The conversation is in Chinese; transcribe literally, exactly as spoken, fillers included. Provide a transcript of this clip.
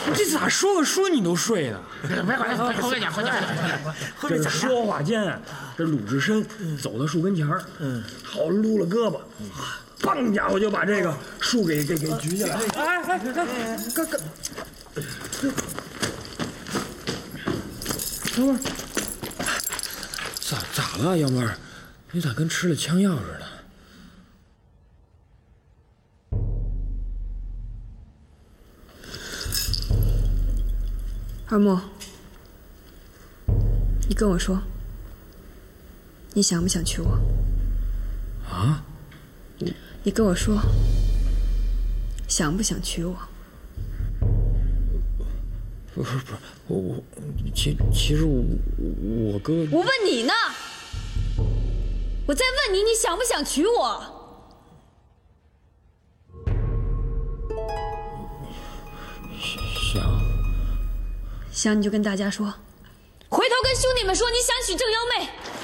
这咋说个说你都睡呢？ 别管了，快点，快点，快点！ 这说话间啊，这鲁智深走到树跟前儿，嗯，好撸了胳膊，棒家伙就把这个树给给给举起来。哎哎哎，干干，等会儿，咋咋了，杨妹儿？你咋跟吃了枪药似的？ 二木，你跟我说，你想不想娶我？ 啊？ 你跟我说，想不想娶我？ 不是不是，我我其其实我我哥…… 我问你呢，我在问你，你想不想娶我？ 想。 想你就跟大家说，回头跟兄弟们说你想娶郑幺妹。